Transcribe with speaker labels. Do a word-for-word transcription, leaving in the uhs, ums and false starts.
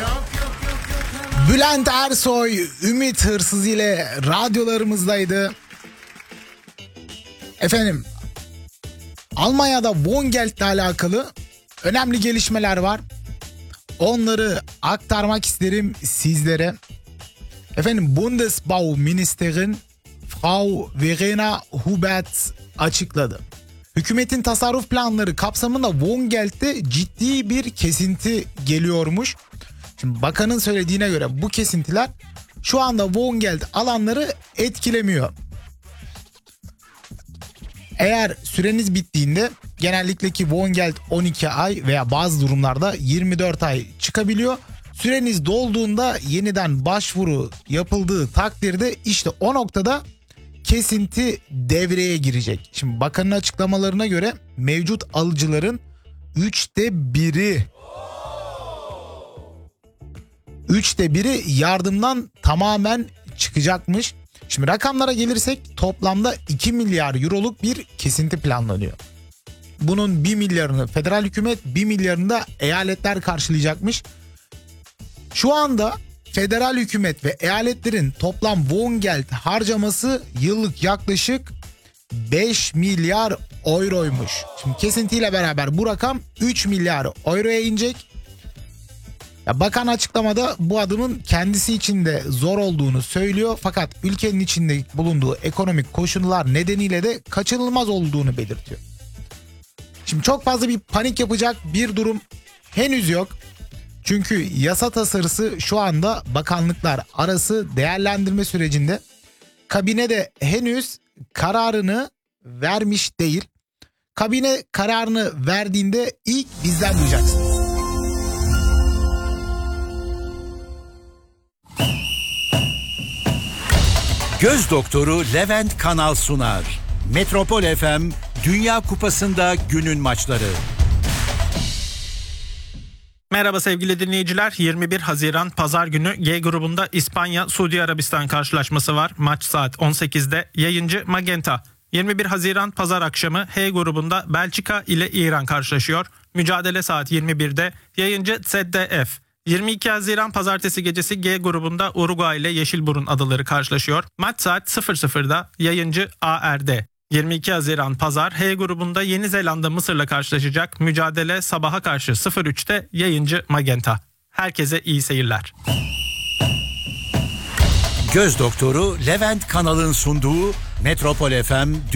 Speaker 1: Bülent Ersoy, Ümit Hırsız ile radyolarımızdaydı. Efendim, Almanya'da Wohngeld'le alakalı önemli gelişmeler var. Onları aktarmak isterim sizlere. Efendim, Bundesbauministerin Frau Verena Hubert açıkladı. Hükümetin tasarruf planları kapsamında Wohngeld'de ciddi bir kesinti geliyormuş. Şimdi bakanın söylediğine göre bu kesintiler şu anda Wohngeld alanları etkilemiyor. Eğer süreniz bittiğinde genellikle ki Wohngeld on iki ay veya bazı durumlarda yirmi dört ay çıkabiliyor. Süreniz dolduğunda yeniden başvuru yapıldığı takdirde işte o noktada kesinti devreye girecek. Şimdi bakanın açıklamalarına göre mevcut alıcıların üçte biri Üçte biri yardımdan tamamen çıkacakmış. Şimdi rakamlara gelirsek toplamda iki milyar euroluk bir kesinti planlanıyor. Bunun bir milyarını federal hükümet, bir milyarını da eyaletler karşılayacakmış. Şu anda federal hükümet ve eyaletlerin toplam Wohngeld harcaması yıllık yaklaşık beş milyar euroymuş. Şimdi kesintiyle beraber bu rakam üç milyar euroya inecek. Ya bakan açıklamada bu adımın kendisi için de zor olduğunu söylüyor, fakat ülkenin içinde bulunduğu ekonomik koşullar nedeniyle de kaçınılmaz olduğunu belirtiyor. Şimdi çok fazla bir panik yapacak bir durum henüz yok. Çünkü yasa tasarısı şu anda bakanlıklar arası değerlendirme sürecinde. Kabine de henüz kararını vermiş değil. Kabine kararını verdiğinde ilk bizden duyacaksınız.
Speaker 2: Göz doktoru Levent Kanal sunar. Metropol F M Dünya Kupası'nda günün maçları.
Speaker 3: Merhaba sevgili dinleyiciler. yirmi bir Haziran Pazar günü G grubunda İspanya-Suudi Arabistan karşılaşması var. Maç saat on sekizde. Yayıncı Magenta. yirmi bir Haziran Pazar akşamı H grubunda Belçika ile İran karşılaşıyor. Mücadele saat yirmi birde. Yayıncı Z D F. yirmi iki Haziran Pazartesi gecesi G grubunda Uruguay ile Yeşilburun adaları karşılaşıyor. Maç saat sıfır sıfırda. Yayıncı A R D. yirmi iki Haziran Pazar H grubunda Yeni Zelanda Mısır'la karşılaşacak. Mücadele sabaha karşı sıfır üçte. Yayıncı Magenta. Herkese iyi seyirler.
Speaker 2: Göz doktoru Levent Kanal'ın sunduğu Metropol F M